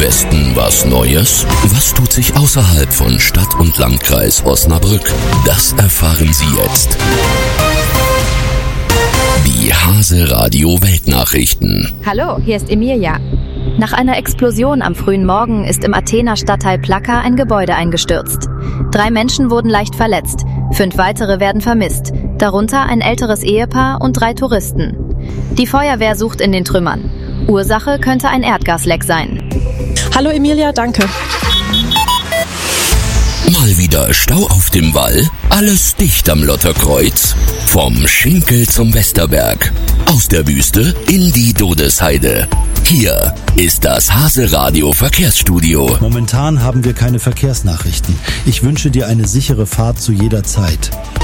Westen was Neues? Was tut sich außerhalb von Stadt und Landkreis Osnabrück? Das erfahren Sie jetzt. Die Hase Radio Weltnachrichten. Hallo, hier ist Emilia. Nach einer Explosion am frühen Morgen ist im Athener Stadtteil Plaka ein Gebäude eingestürzt. 3 Menschen wurden leicht verletzt, 5 weitere werden vermisst, darunter ein älteres Ehepaar und 3 Touristen. Die Feuerwehr sucht in den Trümmern. Ursache könnte ein Erdgasleck sein. Hallo Emilia, danke. Mal wieder Stau auf dem Wall? Alles dicht am Lotterkreuz? Vom Schinkel zum Westerberg. Aus der Wüste in die Dodesheide. Hier ist das Hase Radio Verkehrsstudio. Momentan haben wir keine Verkehrsnachrichten. Ich wünsche dir eine sichere Fahrt zu jeder Zeit.